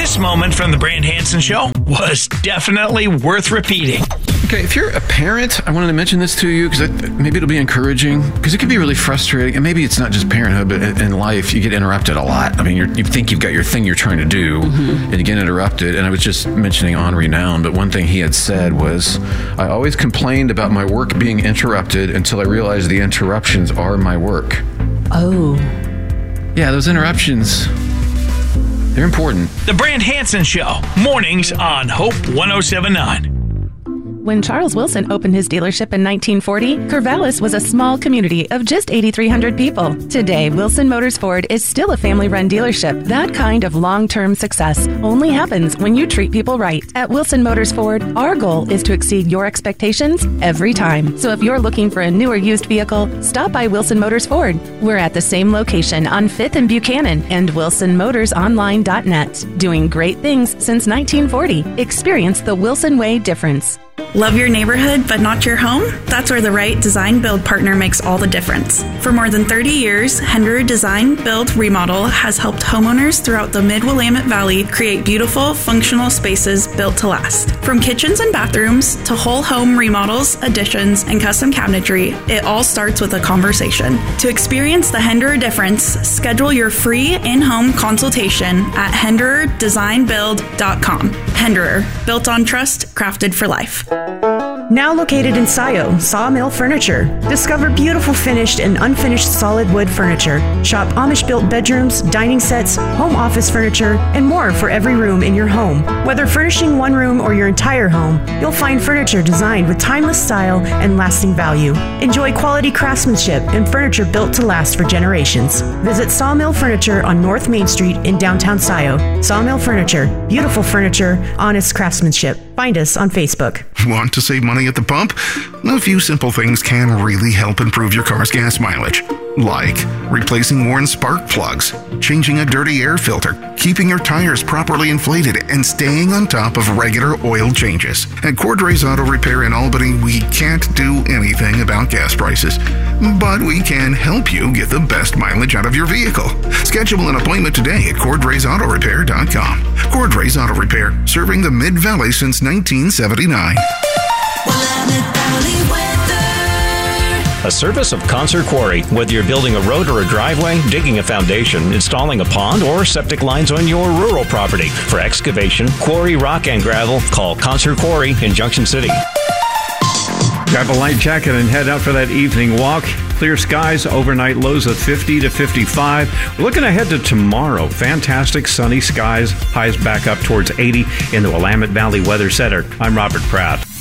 This moment from the Brand Hansen Show was definitely worth repeating. Okay, if you're a parent, I wanted to mention this to you because maybe it'll be encouraging, because it can be really frustrating. And maybe it's not just parenthood, but in life, you get interrupted a lot. I mean, you think you've got your thing you're trying to do, and you get interrupted. And I was just mentioning Henri Nouwen, but one thing he had said was, I always complained about my work being interrupted until I realized the interruptions are my work. Oh. Yeah, those interruptions, they're important. The Brand Hansen Show, mornings on Hope 107.9. When Charles Wilson opened his dealership in 1940, Corvallis was a small community of just 8,300 people. Today, Wilson Motors Ford is still a family-run dealership. That kind of long-term success only happens when you treat people right. At Wilson Motors Ford, our goal is to exceed your expectations every time. So if you're looking for a new or used vehicle, stop by Wilson Motors Ford. We're at the same location on 5th and Buchanan and WilsonMotorsOnline.net. Doing great things since 1940. Experience the Wilson Way difference. Love your neighborhood but not your home? That's where the right design build partner makes all the difference. For more than 30 years, Henderer Design Build Remodel has helped homeowners throughout the Mid-Willamette Valley create beautiful, functional spaces built to last. From kitchens and bathrooms to whole home remodels, additions, and custom cabinetry, it all starts with a conversation. To experience the Henderer difference, schedule your free in-home consultation at HendererDesignBuild.com. Henderer, built on trust, crafted for life. Now located in Scio, Sawmill Furniture. Discover beautiful finished and unfinished solid wood furniture. Shop Amish-built bedrooms, dining sets, home office furniture, and more for every room in your home. Whether furnishing one room or your entire home, you'll find furniture designed with timeless style and lasting value. Enjoy quality craftsmanship and furniture built to last for generations. Visit Sawmill Furniture on North Main Street in downtown Scio. Sawmill Furniture. Beautiful furniture, honest craftsmanship. Find us on Facebook. Want to save money at the pump? A few simple things can really help improve your car's gas mileage. Like replacing worn spark plugs, changing a dirty air filter, keeping your tires properly inflated, and staying on top of regular oil changes. At Cordray's Auto Repair in Albany, we can't do anything about gas prices, but we can help you get the best mileage out of your vehicle. Schedule an appointment today at CordraysAutoRepair.com. Cordray's Auto Repair, serving the Mid-Valley since 1979. A service of Concert Quarry. Whether you're building a road or a driveway, digging a foundation, installing a pond, or septic lines on your rural property. For excavation, quarry, rock, and gravel, call Concert Quarry in Junction City. Grab a light jacket and head out for that evening walk. Clear skies, overnight lows of 50 to 55. We're looking ahead to tomorrow. Fantastic sunny skies, highs back up towards 80 in the Willamette Valley Weather Center. I'm Robert Pratt.